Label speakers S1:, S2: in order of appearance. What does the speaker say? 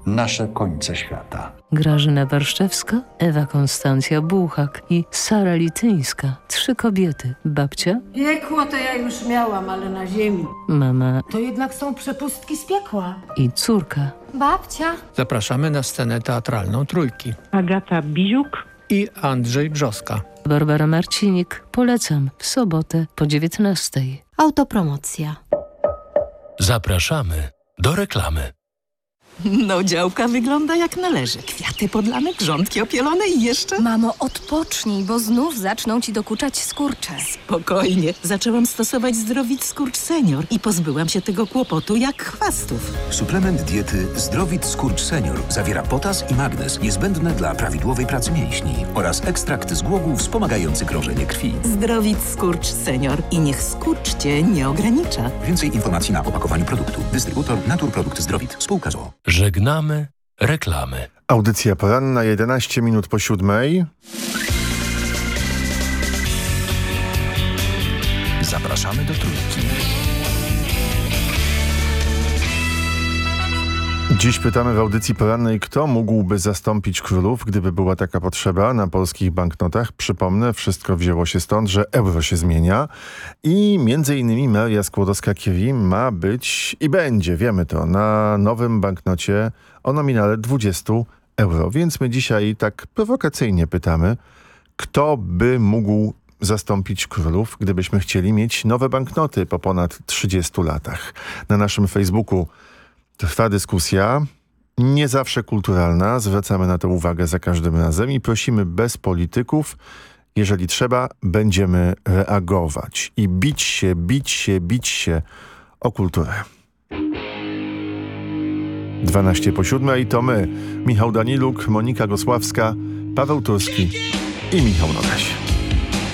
S1: nasze końce świata.
S2: Grażyna Warszczewska, Ewa Konstancja Buchak i Sara Lityńska. 3 kobiety. Babcia,
S3: Piekło to ja już miałam, ale na ziemi.
S2: mama
S3: To jednak są przepustki z piekła.
S2: i córka.
S4: Babcia.
S5: Zapraszamy na scenę teatralną Trójki
S6: Agata Biziuk
S5: i Andrzej Brzoska.
S2: Barbara Marcinik. Polecam w sobotę po 19:00.
S4: Autopromocja.
S7: Zapraszamy do reklamy.
S8: No, działka wygląda jak należy. Kwiaty podlane, grządki opielone i jeszcze...
S4: Mamo, odpocznij, bo znów zaczną ci dokuczać skurcze.
S8: Spokojnie. Zaczęłam stosować Zdrowit Skurcz Senior i pozbyłam się tego kłopotu jak chwastów.
S9: Suplement diety Zdrowit Skurcz Senior zawiera potas i magnez niezbędne dla prawidłowej pracy mięśni oraz ekstrakt z głogów wspomagający krążenie krwi.
S8: Zdrowit Skurcz Senior i niech skurcz cię nie ogranicza.
S9: Więcej informacji na opakowaniu produktu. Dystrybutor Naturprodukt Zdrowit. Spółka z o.o.
S7: Żegnamy reklamy.
S10: Audycja poranna, 11 minut po 7:00.
S9: Zapraszamy do Trójki.
S10: Dziś pytamy w audycji porannej, kto mógłby zastąpić królów, gdyby była taka potrzeba na polskich banknotach. Przypomnę, wszystko wzięło się stąd, że euro się zmienia i między innymi Maria Skłodowska-Curie ma być i będzie, wiemy to, na nowym banknocie o nominale 20 euro. Więc my dzisiaj tak prowokacyjnie pytamy, kto by mógł zastąpić królów, gdybyśmy chcieli mieć nowe banknoty po ponad 30 latach. Na naszym Facebooku trwa dyskusja, nie zawsze kulturalna, zwracamy na to uwagę za każdym razem i prosimy bez polityków, jeżeli trzeba, będziemy reagować i bić się o kulturę. 12 po 7:00 i to my, Michał Daniluk, Monika Gosławska, Paweł Turski i Michał Nogaś.